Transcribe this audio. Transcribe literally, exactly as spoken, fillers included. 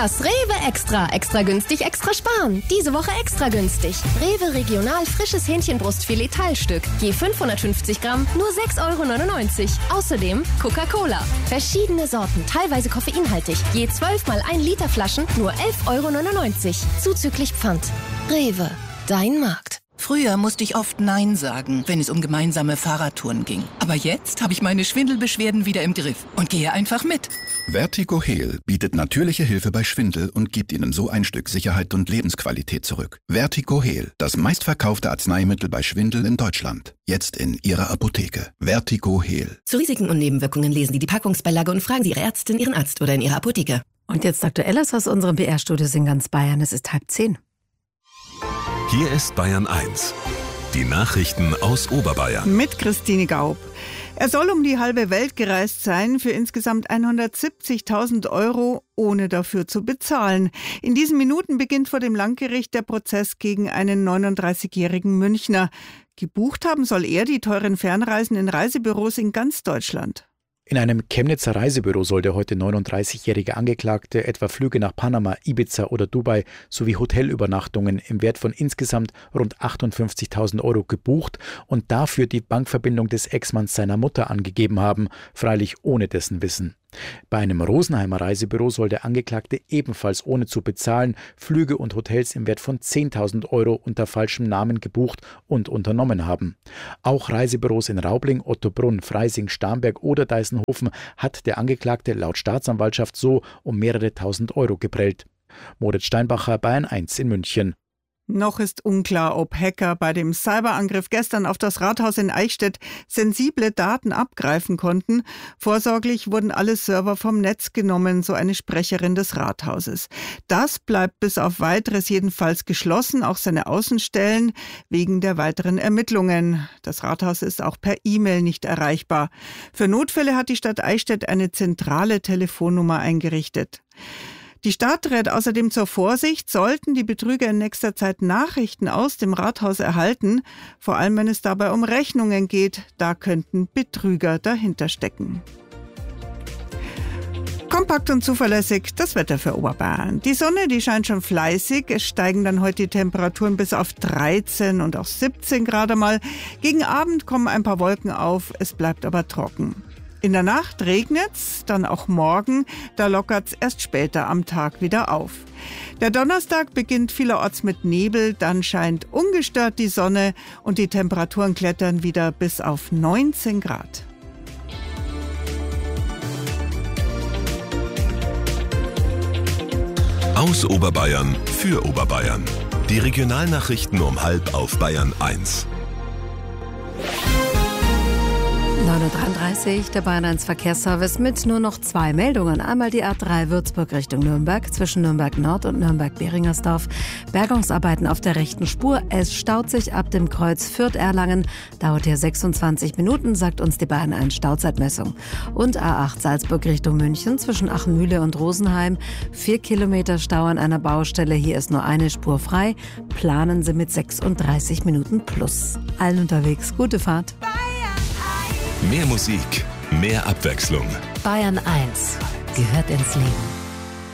Das Rewe Extra. Extra günstig, extra sparen. Diese Woche extra günstig. Rewe Regional frisches Hähnchenbrustfilet Teilstück. Je fünfhundertfünfzig Gramm, nur sechs Euro neunundneunzig. Außerdem Coca-Cola. Verschiedene Sorten, teilweise koffeinhaltig. Je zwölf mal ein Liter Flaschen, nur elf Euro neunundneunzig. Zuzüglich Pfand. Rewe. Dein Markt. Früher musste ich oft Nein sagen, wenn es um gemeinsame Fahrradtouren ging. Aber jetzt habe ich meine Schwindelbeschwerden wieder im Griff und gehe einfach mit. Vertigo Heal bietet natürliche Hilfe bei Schwindel und gibt Ihnen so ein Stück Sicherheit und Lebensqualität zurück. Vertigo Heal, das meistverkaufte Arzneimittel bei Schwindel in Deutschland. Jetzt in Ihrer Apotheke. Vertigo Heal. Zu Risiken und Nebenwirkungen lesen Sie die Packungsbeilage und fragen Sie Ihre Ärztin, Ihren Arzt oder in Ihrer Apotheke. Und jetzt Aktuelles aus unserem B R-Studios in ganz Bayern. Es ist halb zehn. Hier ist Bayern eins. Die Nachrichten aus Oberbayern. Mit Christine Gaub. Er soll um die halbe Welt gereist sein für insgesamt hundertsiebzigtausend Euro, ohne dafür zu bezahlen. In diesen Minuten beginnt vor dem Landgericht der Prozess gegen einen neununddreißigjährigen Münchner. Gebucht haben soll er die teuren Fernreisen in Reisebüros in ganz Deutschland. In einem Chemnitzer Reisebüro soll der heute neununddreißigjährige Angeklagte etwa Flüge nach Panama, Ibiza oder Dubai sowie Hotelübernachtungen im Wert von insgesamt rund achtundfünfzigtausend Euro gebucht und dafür die Bankverbindung des Ex-Manns seiner Mutter angegeben haben, freilich ohne dessen Wissen. Bei einem Rosenheimer Reisebüro soll der Angeklagte ebenfalls ohne zu bezahlen Flüge und Hotels im Wert von zehntausend Euro unter falschem Namen gebucht und unternommen haben. Auch Reisebüros in Raubling, Ottobrunn, Freising, Starnberg oder Deisenhofen hat der Angeklagte laut Staatsanwaltschaft so um mehrere tausend Euro geprellt. Moritz Steinbacher, Bayern eins in München. Noch ist unklar, ob Hacker bei dem Cyberangriff gestern auf das Rathaus in Eichstätt sensible Daten abgreifen konnten. Vorsorglich wurden alle Server vom Netz genommen, so eine Sprecherin des Rathauses. Das bleibt bis auf Weiteres jedenfalls geschlossen, auch seine Außenstellen, wegen der weiteren Ermittlungen. Das Rathaus ist auch per E-Mail nicht erreichbar. Für Notfälle hat die Stadt Eichstätt eine zentrale Telefonnummer eingerichtet. Die Stadt rät außerdem zur Vorsicht, sollten die Betrüger in nächster Zeit Nachrichten aus dem Rathaus erhalten, vor allem wenn es dabei um Rechnungen geht, da könnten Betrüger dahinter stecken. Kompakt und zuverlässig das Wetter für Oberbayern. Die Sonne, die scheint schon fleißig. Es steigen dann heute die Temperaturen bis auf dreizehn und auch siebzehn Grad einmal. Gegen Abend kommen ein paar Wolken auf, es bleibt aber trocken. In der Nacht regnet's, dann auch morgen, da lockert's erst später am Tag wieder auf. Der Donnerstag beginnt vielerorts mit Nebel, dann scheint ungestört die Sonne und die Temperaturen klettern wieder bis auf neunzehn Grad. Aus Oberbayern für Oberbayern. Die Regionalnachrichten um halb auf Bayern eins. neun Uhr dreiunddreißig, der Bayern eins Verkehrsservice mit nur noch zwei Meldungen. Einmal die A drei Würzburg Richtung Nürnberg, zwischen Nürnberg Nord und Nürnberg-Beringersdorf. Bergungsarbeiten auf der rechten Spur. Es staut sich ab dem Kreuz Fürth-Erlangen. Dauert hier sechsundzwanzig Minuten, sagt uns die Bayern eins Stauzeitmessung. Und A acht Salzburg Richtung München, zwischen Achenmühle und Rosenheim. Vier Kilometer Stau an einer Baustelle. Hier ist nur eine Spur frei. Planen Sie mit sechsunddreißig Minuten plus. Allen unterwegs, gute Fahrt. Mehr Musik, mehr Abwechslung. Bayern eins gehört ins Leben.